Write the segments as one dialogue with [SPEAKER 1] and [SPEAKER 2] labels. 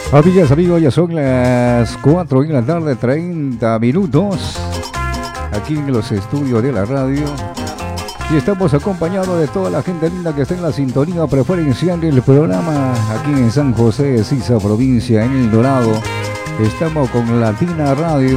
[SPEAKER 1] Amigas, amigos, ya son las 4 de la tarde, 30 minutos, aquí en los estudios de la radio. Y estamos acompañados de toda la gente linda que está en la sintonía preferencial del programa, aquí en San José de Sisa, provincia, en El Dorado. Estamos con Latina Radio,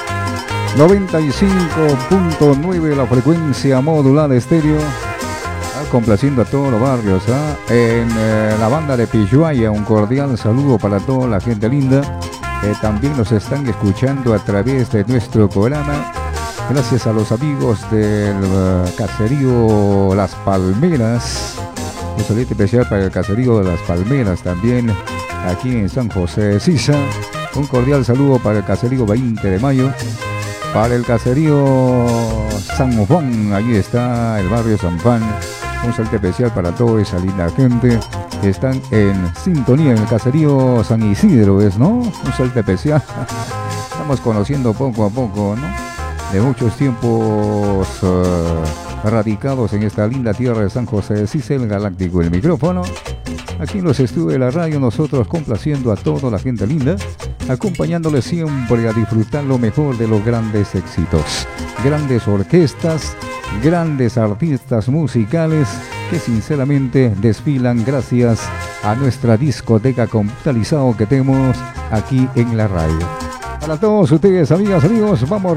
[SPEAKER 1] 95.9, la frecuencia modular estéreo. Complaciendo a todos los barrios, en la banda de Pishuaya, un cordial saludo para toda la gente linda que también nos están escuchando a través de nuestro programa. Gracias a los amigos del caserío Las Palmeras, un saludo especial para el caserío de Las Palmeras también aquí en San José de Sisa. Un cordial saludo para el caserío 20 de Mayo, para el caserío San Juan, allí está el barrio San Juan. Un saludo especial para toda esa linda gente que están en sintonía en el caserío San Isidro, ¿no? Un saludo especial. Estamos conociendo poco a poco, ¿no? De muchos tiempos radicados en esta linda tierra de San José de Sisa, el Galáctico, el micrófono. Aquí en los estudios de la radio, nosotros complaciendo a toda la gente linda, acompañándoles siempre a disfrutar lo mejor de los grandes éxitos, grandes orquestas, grandes artistas musicales que sinceramente desfilan gracias a nuestra discoteca computalizado que tenemos aquí en la radio. Para todos ustedes, amigas, amigos, vamos